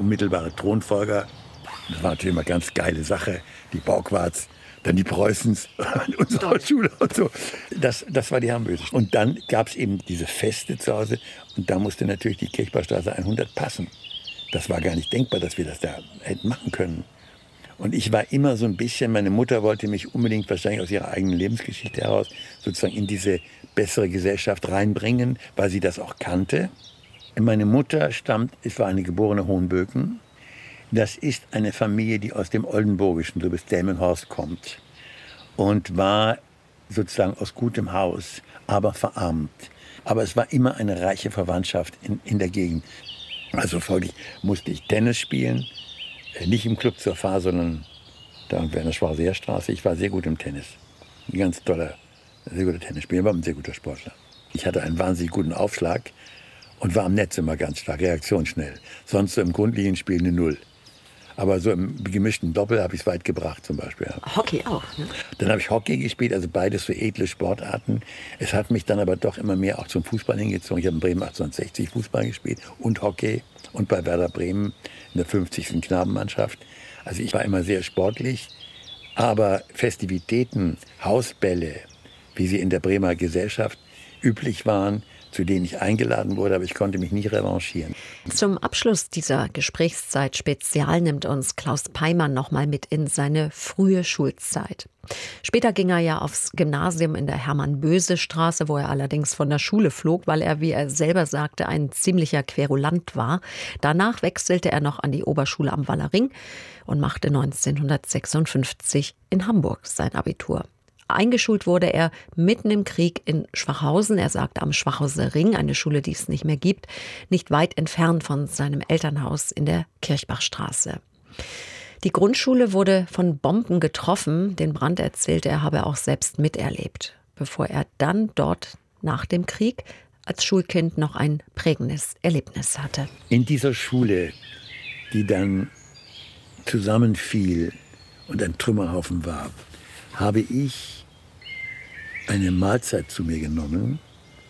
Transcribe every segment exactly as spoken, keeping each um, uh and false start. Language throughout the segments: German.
unmittelbare Thronfolger. Das war natürlich immer eine ganz geile Sache. Die Borgwards, dann die Preußens, unsere Schule und so. Das, das war die Harmböse. Und dann gab es eben diese Feste zu Hause. Und da musste natürlich die Kirchbachstraße hundert passen. Das war gar nicht denkbar, dass wir das da hätten machen können. Und ich war immer so ein bisschen, meine Mutter wollte mich unbedingt wahrscheinlich aus ihrer eigenen Lebensgeschichte heraus sozusagen in diese bessere Gesellschaft reinbringen, weil sie das auch kannte. Meine Mutter stammt, es war eine geborene Hohenböken. Das ist eine Familie, die aus dem Oldenburgischen, so bis Delmenhorst kommt. Und war sozusagen aus gutem Haus, aber verarmt. Aber es war immer eine reiche Verwandtschaft in, in der Gegend. Also folglich musste ich Tennis spielen. Nicht im Club zur Fahr, sondern da in der Schwarzeerstraße. Ich war sehr gut im Tennis. Ein ganz toller, sehr guter Tennisspieler, war ein sehr guter Sportler. Ich hatte einen wahnsinnig guten Aufschlag und war am Netz immer ganz stark, reaktionsschnell. Sonst so im Grundlinienspiel eine Null. Aber so im gemischten Doppel habe ich es weit gebracht zum Beispiel. Hockey auch, ne? Dann habe ich Hockey gespielt, also beides so edle Sportarten. Es hat mich dann aber doch immer mehr auch zum Fußball hingezogen. Ich habe in Bremen achtzehnhundertsechzig Fußball gespielt und Hockey und bei Werder Bremen in der fünfzigsten Knabenmannschaft. Also ich war immer sehr sportlich, aber Festivitäten, Hausbälle, wie sie in der Bremer Gesellschaft üblich waren, zu denen ich eingeladen wurde, aber ich konnte mich nie revanchieren. Zum Abschluss dieser Gesprächszeit Spezial nimmt uns Klaus Peimann noch mal mit in seine frühe Schulzeit. Später ging er ja aufs Gymnasium in der Hermann-Böse-Straße, wo er allerdings von der Schule flog, weil er, wie er selber sagte, ein ziemlicher Querulant war. Danach wechselte er noch an die Oberschule am Wallering und machte neunzehnhundertsechsundfünfzig in Hamburg sein Abitur. Eingeschult wurde er mitten im Krieg in Schwachhausen. Er sagte am Schwachhauser Ring, eine Schule, die es nicht mehr gibt, nicht weit entfernt von seinem Elternhaus in der Kirchbachstraße. Die Grundschule wurde von Bomben getroffen. Den Brand, erzählte er, habe er auch selbst miterlebt, bevor er dann dort nach dem Krieg als Schulkind noch ein prägendes Erlebnis hatte. In dieser Schule, die dann zusammenfiel und ein Trümmerhaufen war, habe ich eine Mahlzeit zu mir genommen,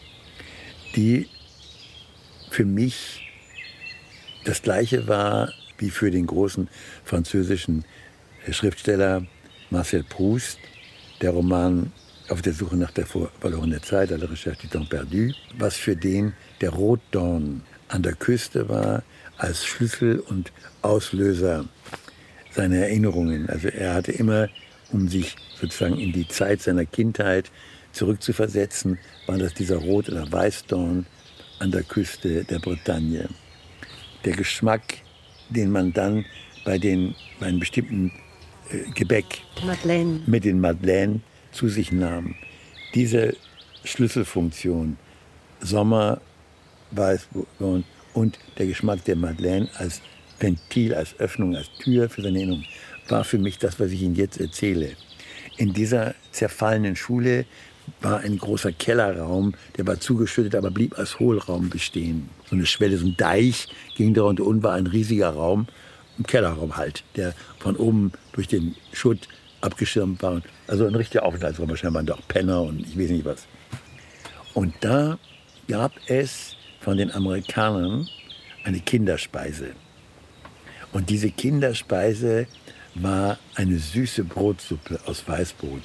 die für mich das Gleiche war wie für den großen französischen Schriftsteller Marcel Proust, der Roman Auf der Suche nach der verlorenen Zeit, à la recherche du temps perdu, was für den der Rotdorn an der Küste war, als Schlüssel und Auslöser seiner Erinnerungen. Also er hatte immer, um sich sozusagen in die Zeit seiner Kindheit zurückzuversetzen, war das dieser Rot- oder Weißdorn an der Küste der Bretagne. Der Geschmack, den man dann bei, den, bei einem bestimmten äh, Gebäck Madeleine. mit den Madeleine zu sich nahm. Diese Schlüsselfunktion, Sommer, Weißdorn und der Geschmack der Madeleine als Ventil, als Öffnung, als Tür für seine Erinnerung, war für mich das, was ich Ihnen jetzt erzähle. In dieser zerfallenen Schule war ein großer Kellerraum, der war zugeschüttet, aber blieb als Hohlraum bestehen. So eine Schwelle, so ein Deich ging da und unten war ein riesiger Raum, ein Kellerraum halt, der von oben durch den Schutt abgeschirmt war. Also ein richtiger Aufenthaltsraum, wahrscheinlich waren da auch Penner und ich weiß nicht was. Und da gab es von den Amerikanern eine Kinderspeise. Und diese Kinderspeise war eine süße Brotsuppe aus Weißbrot.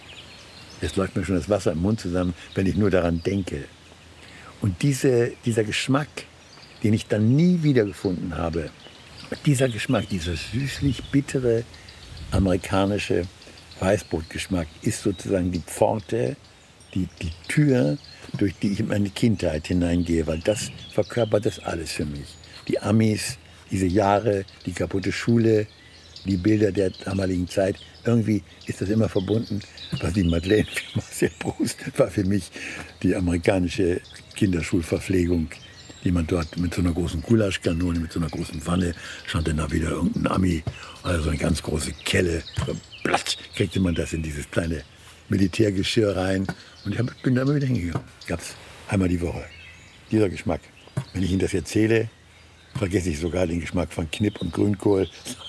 Jetzt läuft mir schon das Wasser im Mund zusammen, wenn ich nur daran denke. Und diese, dieser Geschmack, den ich dann nie wiedergefunden habe, dieser Geschmack, dieser süßlich-bittere amerikanische Weißbrotgeschmack ist sozusagen die Pforte, die, die Tür, durch die ich in meine Kindheit hineingehe, weil das verkörpert das alles für mich. Die Amis, diese Jahre, die kaputte Schule, die Bilder der damaligen Zeit. Irgendwie ist das immer verbunden. Was die Madeleine für Marcel Proust war für mich die amerikanische Kinderschulverpflegung, die man dort mit so einer großen Gulaschkanone, mit so einer großen Pfanne, stand dann da wieder irgendein Ami, also so eine ganz große Kelle. So, platsch, kriegte man das in dieses kleine Militärgeschirr rein. Und ich hab, bin da immer wieder hingegangen. Gab's einmal die Woche. Dieser Geschmack. Wenn ich Ihnen das erzähle, vergesse ich sogar den Geschmack von Knipp und Grünkohl.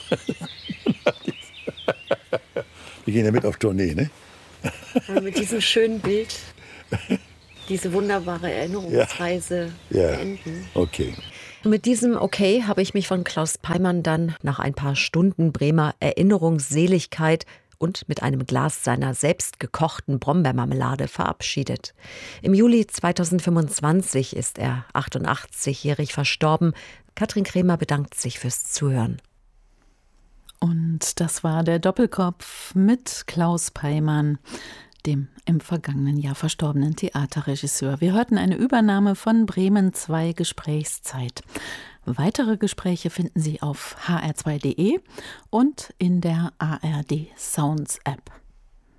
Wir gehen ja mit auf Tournee, ne? Und mit diesem schönen Bild diese wunderbare Erinnerungsreise ja. Ja. beenden. Okay. Mit diesem Okay habe ich mich von Klaus Peimann dann nach ein paar Stunden Bremer Erinnerungsseligkeit und mit einem Glas seiner selbst gekochten Brombeermarmelade verabschiedet. Im Juli zweitausendfünfundzwanzig ist er achtundachtzigjährig verstorben. Katrin Kremer bedankt sich fürs Zuhören. Und das war der Doppelkopf mit Klaus Peimann, dem im vergangenen Jahr verstorbenen Theaterregisseur. Wir hörten eine Übernahme von Bremen zwei Gesprächszeit. Weitere Gespräche finden Sie auf h r zwei punkt d e und in der A R D Sounds App.